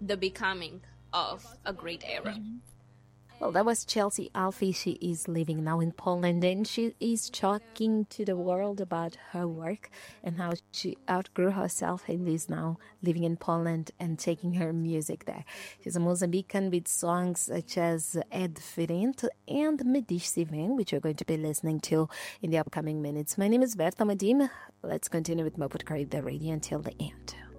the becoming of a great era. Well, that was Chelsea Alfie. She is living now in Poland, and she is talking to the world about her work and how she outgrew herself and is now living in Poland and taking her music there. She's a Mozambican with songs such as É Diferente and Me Diz Se Vem, which we're going to be listening to in the upcoming minutes. My name is Berta Madim. Let's continue with Moped Carib, the radio until the end.